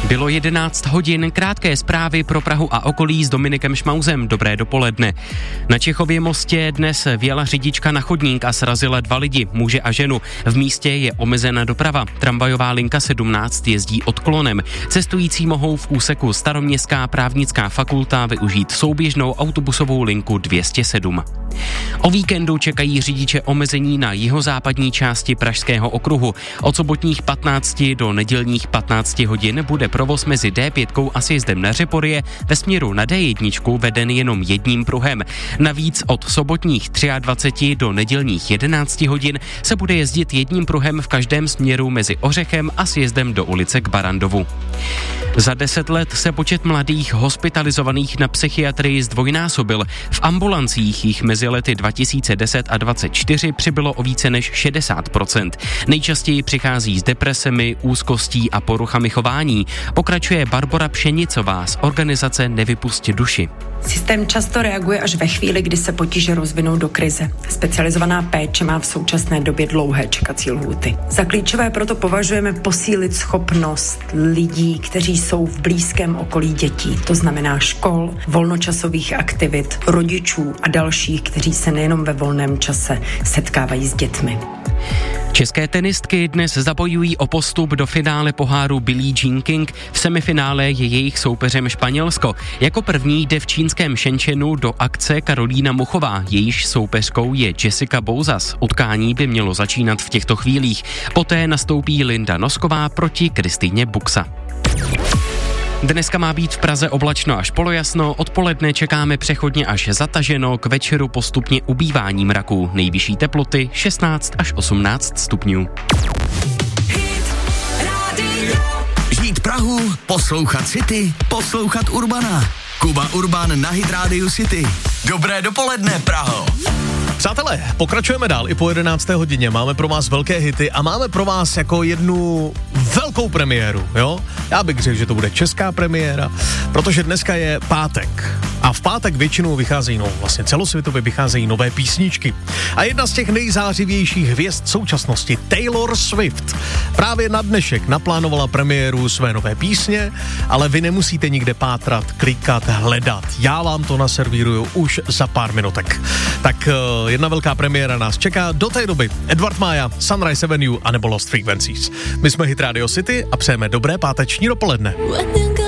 Bylo 11 hodin, krátké zprávy pro Prahu a okolí s Dominikem Šmauzem. Dobré dopoledne. Na Čechově mostě dnes vjela řidička na chodník a srazila 2 lidi, muže a ženu. V místě je omezena doprava. Tramvajová linka 17 jezdí odklonem. Cestující mohou v úseku Staroměstská právnická fakulta využít souběžnou autobusovou linku 207. O víkendu čekají řidiče omezení na jihozápadní části Pražského okruhu. Od sobotních 15 do nedělních 15 hodin bude provoz mezi D5 a sjezdem na Řeporyje ve směru na D1 veden jenom jedním pruhem. Navíc od sobotních 23 do nedělních 11 hodin se bude jezdit jedním pruhem v každém směru mezi Ořechem a sjezdem do ulice k Barandovu. Za 10 let se počet mladých hospitalizovaných na psychiatrii zdvojnásobil. V ambulancích jich mezi lety 2010 a 2024 přibylo o více než 60%. Nejčastěji přichází s depresemi, úzkostí a poruchami chování. Pokračuje Barbora Pšenicová z organizace Nevypusť duši. Systém často reaguje až ve chvíli, kdy se potíže rozvinou do krize. Specializovaná péče má v současné době dlouhé čekací lhůty. Za klíčové proto považujeme posílit schopnost lidí, kteří jsou v blízkém okolí dětí. To znamená škol, volnočasových aktivit, rodičů a dalších, kteří se nejenom ve volném čase setkávají s dětmi. České tenistky dnes zabojují o postup do finále poháru Billie Jean King. V semifinále je jejich soupeřem Španělsko. Jako první jde v čínském Shenzhenu do akce Karolína Muchová. Jejíž soupeřkou je Jessica Bouzas. Utkání by mělo začínat v těchto chvílích. Poté nastoupí Linda Nosková proti Kristýně Buxa. Dneska má být v Praze oblačno až polojasno, odpoledne čekáme přechodně až zataženo, k večeru postupně ubývání mraků. Nejvyšší teploty 16 až 18 stupňů. Žít Prahu, poslouchat City, poslouchat Urbana. Kuba Urban na Hit Radio City. Dobré dopoledne, Praho. Přátelé, pokračujeme dál i po 11. hodině. Máme pro vás velké hity a máme pro vás jako jednu velkou premiéru, jo? Já bych řekl, že to bude česká premiéra, protože dneska je pátek. A v pátek většinou vycházejí, vlastně celosvětově vycházejí nové písničky. A jedna z těch nejzářivějších hvězd současnosti, Taylor Swift, právě na dnešek naplánovala premiéru své nové písně, ale vy nemusíte nikde pátrat, klikat, hledat. Já vám to naservíruju už za pár minutek. Tak jedna velká premiéra nás čeká. Do té doby Edward Mája, Sunrise Avenue a nebo Lost Frequencies. My jsme Hit Radio City a přejeme dobré páteční dopoledne.